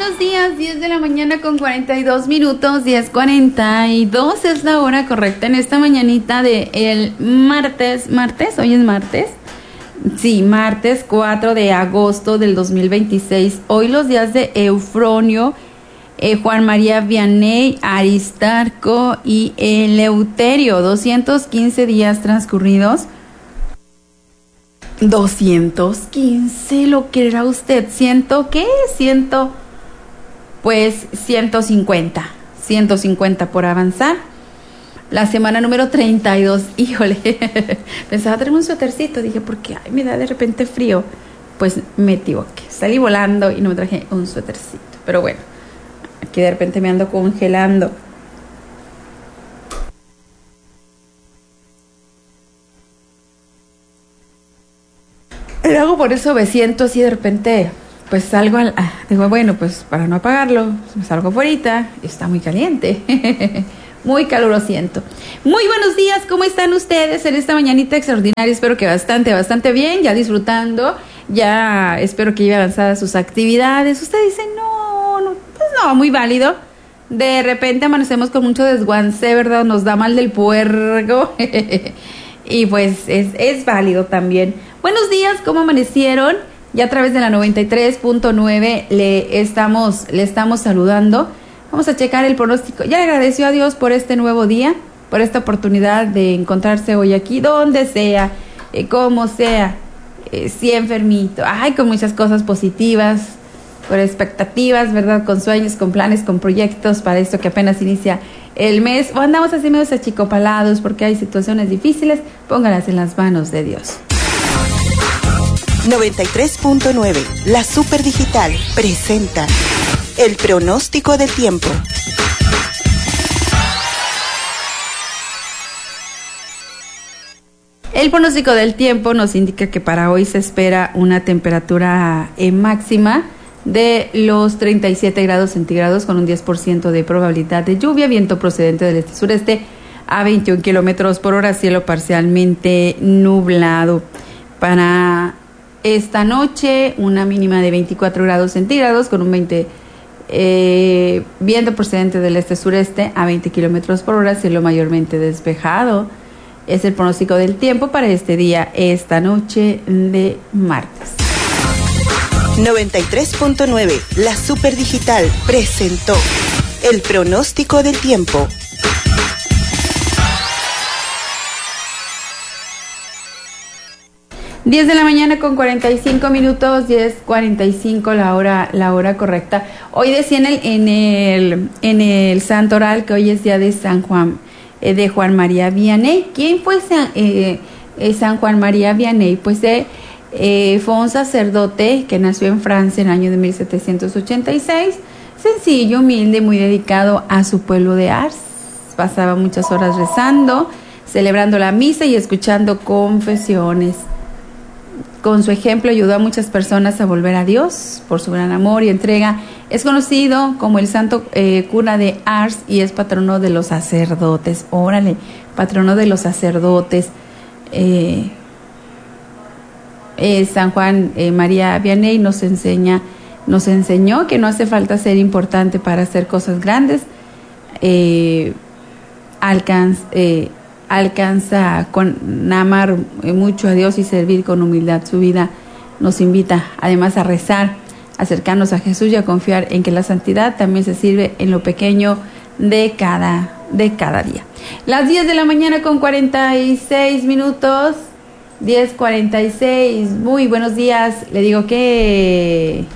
buenos días, 10 de la mañana con 42 minutos, 10:42 es la hora correcta en esta mañanita de el martes, hoy es martes, sí, martes 4 de agosto del 2026, hoy los días de Eufronio, Juan María Vianney, Aristarco y Eleuterio, 215 días transcurridos. 215, ¿lo creerá usted? ¿Qué? 150 por avanzar. La semana número 32, híjole, pensaba traer un suétercito, dije, porque me da de repente frío, pues me equivoqué, salí volando y no me traje un suétercito, pero bueno, aquí de repente me ando congelando. Luego por eso me siento así de repente, pues salgo digo, bueno, pues para no apagarlo, me salgo afuera, está muy caliente, muy calurosiento. Muy buenos días, ¿cómo están ustedes en esta mañanita extraordinaria? Espero que bastante bien, ya disfrutando, ya espero que lleve avanzadas sus actividades. Usted dice, pues no, muy válido. De repente amanecemos con mucho desguance, ¿verdad? Nos da mal del puerco. Y pues es válido también. Buenos días, ¿cómo amanecieron? Ya a través de la 93.9 le estamos saludando. Vamos a checar el pronóstico. Ya le agradeció a Dios por este nuevo día, por esta oportunidad de encontrarse hoy aquí, donde sea, como sea, si enfermito, con muchas cosas positivas, con expectativas, ¿verdad? Con sueños, con planes, con proyectos para esto que apenas inicia el mes. O andamos así medio achicopalados porque hay situaciones difíciles, póngalas en las manos de Dios. 93.9, la Super Digital, presenta el pronóstico del tiempo. El pronóstico del tiempo nos indica que para hoy se espera una temperatura máxima de los 37 grados centígrados con un 10% de probabilidad de lluvia, viento procedente del este-sureste a 21 kilómetros por hora, cielo parcialmente nublado. Para esta noche, una mínima de 24 grados centígrados con un viento procedente del este-sureste a 20 kilómetros por hora, cielo mayormente despejado. Es el pronóstico del tiempo para este día, esta noche de martes. 93.9, la Super Digital, presentó el pronóstico del tiempo. Diez de la mañana con 45 minutos, 10:45 la hora correcta. Hoy decía en el Santo Oral que hoy es día de San Juan, de Juan María Vianney. ¿Quién fue San Juan María Vianney? Pues fue un sacerdote que nació en Francia en el año de 1786, sencillo, humilde, muy dedicado a su pueblo de Ars. Pasaba muchas horas rezando, celebrando la misa y escuchando confesiones. Con su ejemplo ayudó a muchas personas a volver a Dios por su gran amor y entrega. Es conocido como el santo cura de Ars y es patrono de los sacerdotes. Órale, patrono de los sacerdotes. San Juan María Vianney nos enseñó que no hace falta ser importante para hacer cosas grandes. Alcanza con amar mucho a Dios y servir con humildad su vida. Nos invita además a rezar, a acercarnos a Jesús y a confiar en que la santidad también se sirve en lo pequeño de cada día. Las 10 de la mañana con 46 minutos, 10:46. Muy buenos días. Le digo que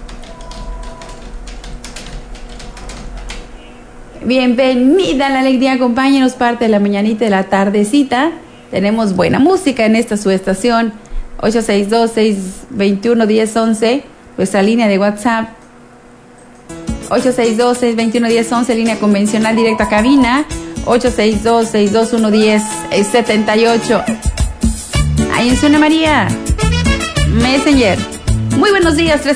bienvenida a la alegría, acompáñenos parte de la mañanita, de la tardecita. Tenemos buena música en esta su estación, 862-621-1011, nuestra línea de WhatsApp, 862-621-1011, línea convencional directa a cabina, 862-621-1078. Ahí en Zona María, Messenger. Muy buenos días, 13